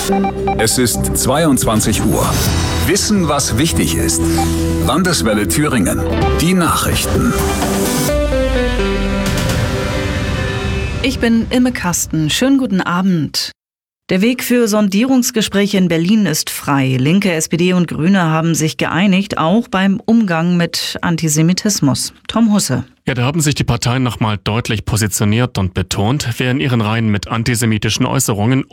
Es ist 22 Uhr. Wissen, was wichtig ist. Landeswelle Thüringen. Die Nachrichten. Ich bin Imme Kasten. Schönen guten Abend. Der Weg für Sondierungsgespräche in Berlin ist frei. Linke, SPD und Grüne haben sich geeinigt, auch beim Umgang mit Antisemitismus. Tom Husse. Ja, da haben sich die Parteien nochmal deutlich positioniert und betont, wer in ihren Reihen mit antisemitischen Äußerungen